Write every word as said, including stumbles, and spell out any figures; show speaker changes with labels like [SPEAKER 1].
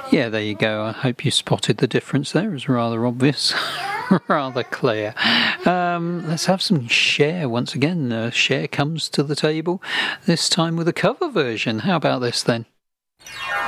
[SPEAKER 1] Yeah, there you go. I hope you spotted the difference there. It was rather obvious, rather clear. Um, let's have some Cher once again. Uh, Cher comes to the table, this time with a cover version. How about this then?